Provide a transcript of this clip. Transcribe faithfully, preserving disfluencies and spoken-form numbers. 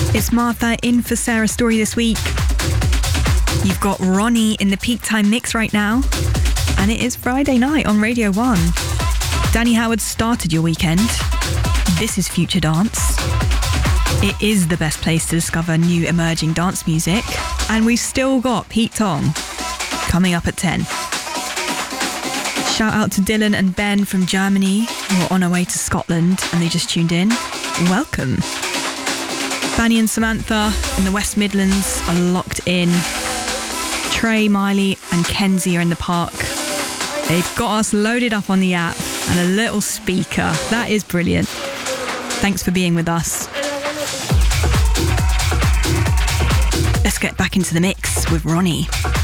It's Martha in for Sarah Story this week. You've got Ronnie in the peak time mix right now, and it is Friday night on Radio one. Danny Howard started your weekend. This is Future Dance. It is the best place to discover new emerging dance music, and we've still got Pete Tong coming up at ten. Shout out to Dylan and Ben from Germany who are on our way to Scotland and they just tuned in. Welcome. Fanny and Samantha in the West Midlands are locked in. Trey, Miley and Kenzie are in the park. They've got us loaded up on the app and a little speaker. That is brilliant. Thanks for being with us. Let's get back into the mix with Ronnie.